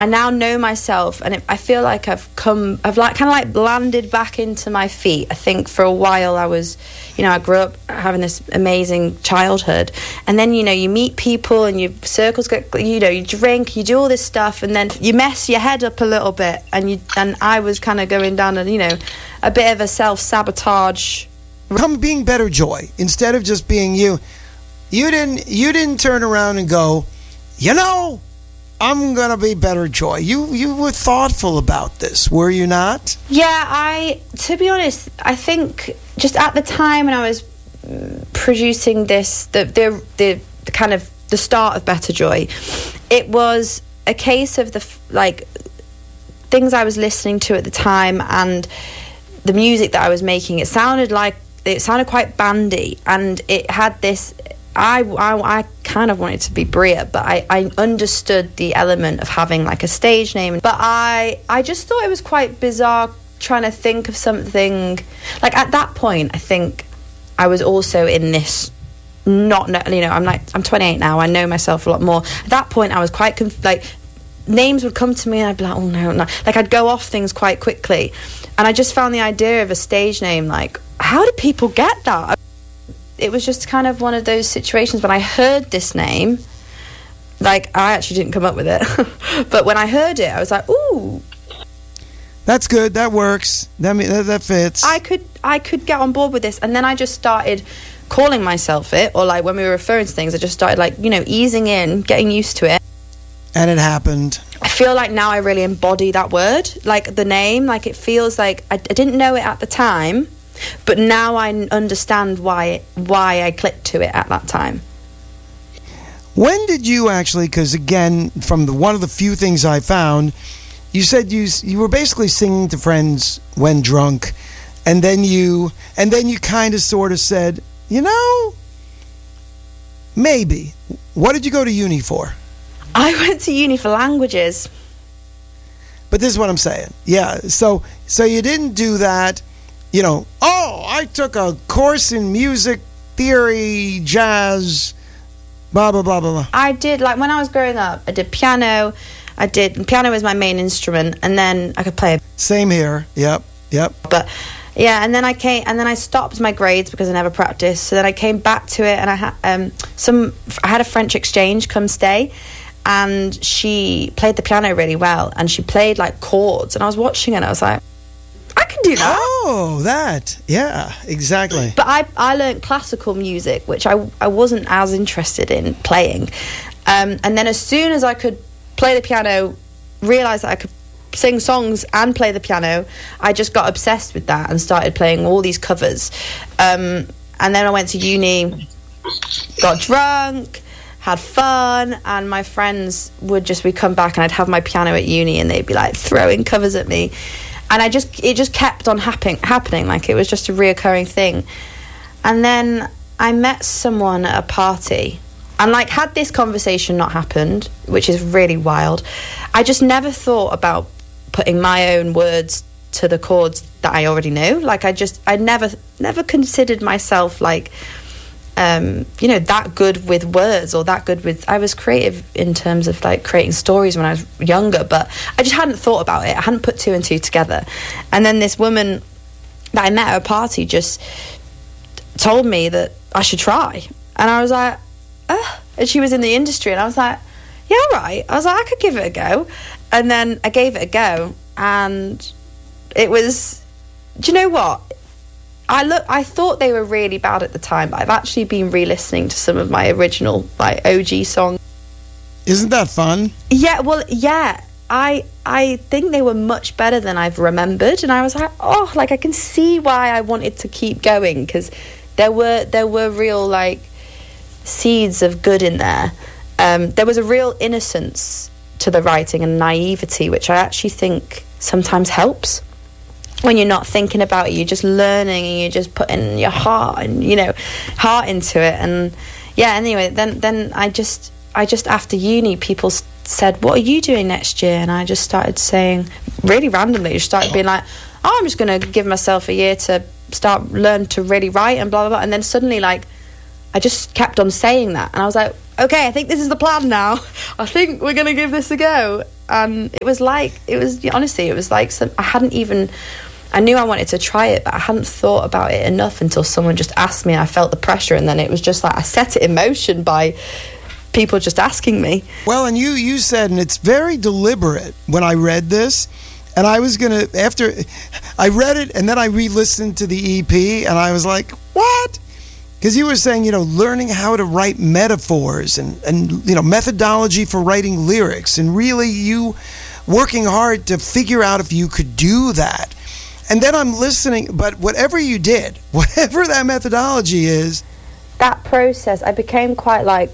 I now know myself, and I feel like I've like kind of like landed back into my feet. I think for a while I was, I grew up having this amazing childhood, and then, you meet people and your circles get, you drink, you do all this stuff, and then you mess your head up a little bit, and I was kind of going down a bit of a self-sabotage. Being Better Joy, instead of just being you didn't turn around and go, I'm gonna be Better Joy. You were thoughtful about this, were you not? Yeah, to be honest, I think just at the time when I was producing this, the kind of the start of Better Joy, it was a case of the things I was listening to at the time and the music that I was making. It sounded quite bandy, and it had this. I kind of wanted to be Bria, but I understood the element of having like a stage name. But I just thought it was quite bizarre trying to think of something. Like at that point, I think I was also in this I'm 28 now. I know myself a lot more. At that point, I was quite names would come to me and I'd be like, oh no. Like I'd go off things quite quickly. And I just found the idea of a stage name, like, how do people get that? It was just kind of one of those situations when I heard this name, like, I actually didn't come up with it, but when I heard it, I was like, ooh. That's good, that works, that fits. I could get on board with this, and then I just started calling myself it, or like when we were referring to things, I just started easing in, getting used to it. And it happened. I feel like now I really embody that word, like the name, like it feels like, I didn't know it at the time, but now I understand why I clicked to it at that time. When did you actually, because again, from one of the few things I found, you said you were basically singing to friends when drunk, and then you kind of sort of said, maybe. What did you go to uni for? I went to uni for languages. But this is what I'm saying. Yeah, so you didn't do that. I took a course in music theory, jazz, blah, blah, blah, blah, blah. I did, when I was growing up, I did piano. Piano was my main instrument, and then I could play. Same here, yep. But, yeah, and then I stopped my grades because I never practiced. So then I came back to it, and I had a French exchange come stay, and she played the piano really well, and she played, chords, and I was watching it, and I was like, I can do that. Oh, that. Yeah, exactly. But I learned classical music, which I wasn't as interested in playing. And then as soon as I could play the piano, realised that I could sing songs and play the piano, I just got obsessed with that and started playing all these covers. And then I went to uni, got drunk, had fun, and my friends we'd come back and I'd have my piano at uni and they'd be throwing covers at me. And it just kept on happening, like it was just a reoccurring thing. And then I met someone at a party, and had this conversation not happened, which is really wild, I just never thought about putting my own words to the chords that I already knew. I never considered myself that good with words, or that good with, I was creative in terms of creating stories when I was younger, but I just hadn't thought about it. I hadn't put two and two together. And then this woman that I met at a party just told me that I should try, and I was like, and she was in the industry, and I was like, yeah, all right. I was like, I could give it a go. And then I gave it a go, and it was, do you know what? I thought they were really bad at the time, but I've actually been re-listening to some of my original OG songs. Isn't that fun? Yeah, well, yeah. I think they were much better than I've remembered, and I was like, I can see why I wanted to keep going, because there were real seeds of good in there. There was a real innocence to the writing and naivety, which I actually think sometimes helps. When you're not thinking about it, you're just learning and you're just putting your heart and heart into it. And yeah, anyway, then I just after uni, people said, what are you doing next year? And I just started saying, really randomly, just started being like, I'm just going to give myself a year to learn to really write and blah blah blah. And then suddenly I just kept on saying that, and I was like, okay, I think this is the plan now. I think we're going to give this a go. and it was honestly, it was like I knew I wanted to try it, but I hadn't thought about it enough until someone just asked me. I felt the pressure, and then it was just like I set it in motion by people just asking me. Well, and you said, and it's very deliberate when I read this, and I was going to, after I read it, and then I re-listened to the EP, and I was like, what? Because you were saying, learning how to write metaphors and methodology for writing lyrics, and really you working hard to figure out if you could do that. And then I'm listening, but whatever you did, whatever that methodology is, that process, I became quite like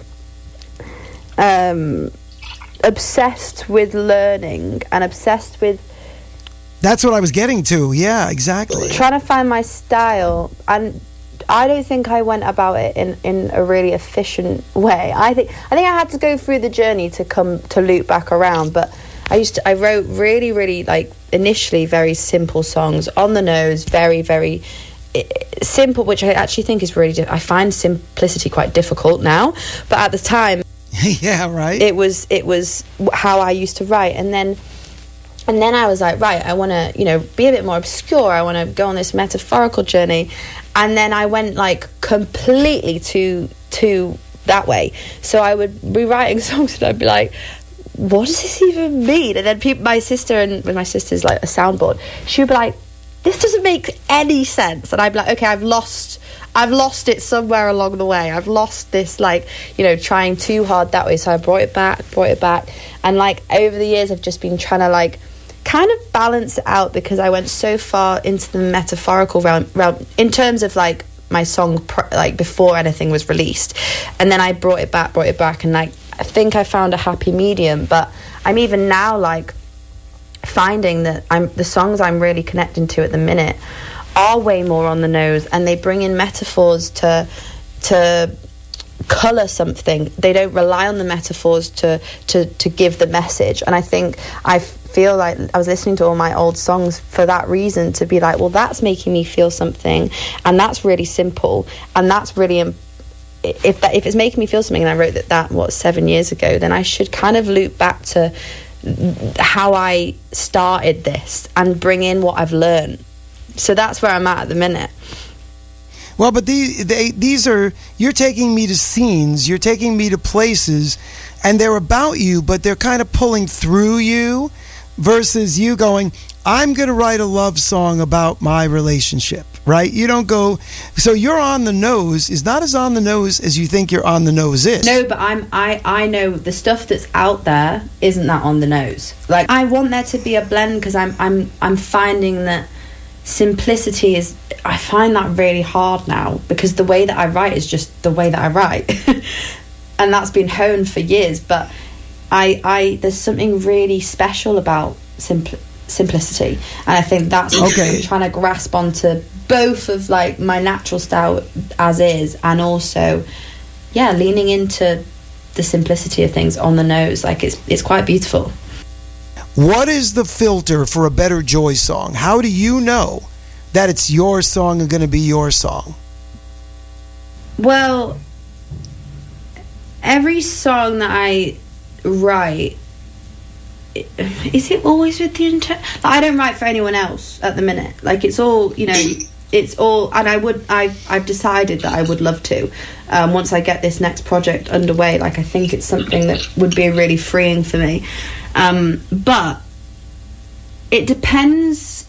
obsessed with learning and obsessed with... That's what I was getting to. Yeah, exactly. Trying to find my style. And I don't think I went about it in a really efficient way. I think I had to go through the journey to come to loop back around, but I wrote really, really, like, initially very simple songs, on the nose, very, very simple, which I actually think is really... I find simplicity quite difficult now, but at the time... Yeah, right. It was how I used to write, and then I was like, right, I want to, be a bit more obscure. I want to go on this metaphorical journey, and then I went like completely to that way. So I would be writing songs, and I'd be like, what does this even mean? And then my sister's like a soundboard, she would be like, this doesn't make any sense. And I'd be like, okay, I've lost it somewhere along the way. I've lost this, like, trying too hard that way. So I brought it back. And like over the years, I've just been trying to like kind of balance it out, because I went so far into the metaphorical realm in terms of like my song, like before anything was released. And then I brought it back. And like, I think I found a happy medium, but I'm even now like finding that the songs I'm really connecting to at the minute are way more on the nose, and they bring in metaphors to colour something. They don't rely on the metaphors to give the message. And I think I feel like I was listening to all my old songs for that reason, to be like, well, that's making me feel something, and that's really simple, and that's really if it's making me feel something, and I wrote that 7 years ago, then I should kind of loop back to how I started this and bring in what I've learned. So that's where I'm at the minute. Well, but these are, you're taking me to scenes, you're taking me to places, and they're about you, but they're kind of pulling through you, versus you going, I'm going to write a love song about my relationship, right? You don't go, so you're on the nose is not as on the nose as you think you're on the nose is. No, but I know the stuff that's out there isn't that on the nose. Like, I want there to be a blend, because I'm finding that simplicity is, I find that really hard now, because the way that I write is just the way that I write. And that's been honed for years, but I there's something really special about simplicity, and I think that's what I'm trying to grasp onto, both of like my natural style as is, and also leaning into the simplicity of things on the nose. Like, it's quite beautiful. What is the filter for a Better Joy song? How do you know that it's your song and going to be your song? Well, every song that I write, is it always with the intent? I don't write for anyone else at the minute. Like, it's all, it's all, and I've decided that I would love to, once I get this next project underway. Like, I think it's something that would be really freeing for me. But it depends.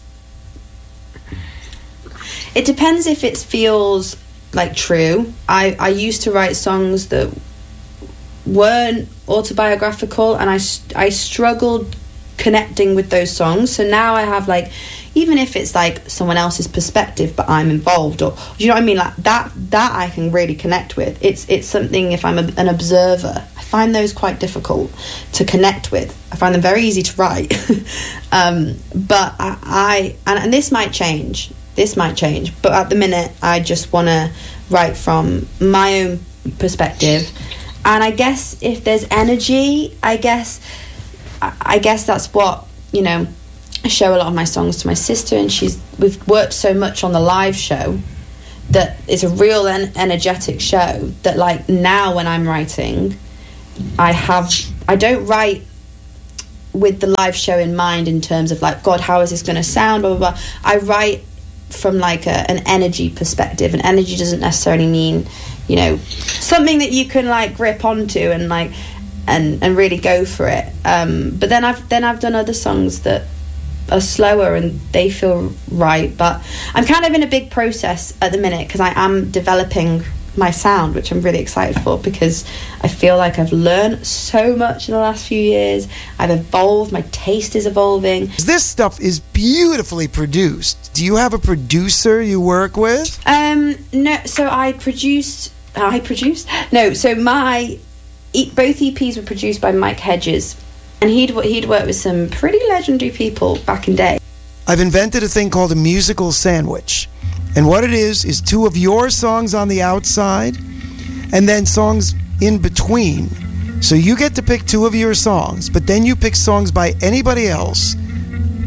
It depends if it feels like true. I used to write songs that weren't autobiographical, and I struggled connecting with those songs. So now I have, like, even if it's like someone else's perspective but I'm involved, or do you know what I mean, like that I can really connect with. It's something, if I'm an observer, I find those quite difficult to connect with. I find them very easy to write. But and this might change, but at the minute I just want to write from my own perspective. And I guess if there's energy, I guess that's what, I show a lot of my songs to my sister, and we've worked so much on the live show that it's a real energetic show that, like, now when I'm writing, I don't write with the live show in mind, in terms of like, God, how is this going to sound, blah blah blah. I write from like an energy perspective, and energy doesn't necessarily mean, you know, something that you can like grip onto and like and really go for it. But then I've done other songs that are slower and they feel right. But I'm kind of in a big process at the minute, because I am developing my sound, which I'm really excited for, because I feel like I've learned so much in the last few years. I've evolved, my taste is evolving. This stuff is beautifully produced. Do you have a producer you work with? No, so so my both EPs were produced by Mike Hedges, and he'd worked with some pretty legendary people back in day. I've invented a thing called a musical sandwich. And what it is 2 of your songs on the outside and then songs in between. So you get to pick 2 of your songs, but then you pick songs by anybody else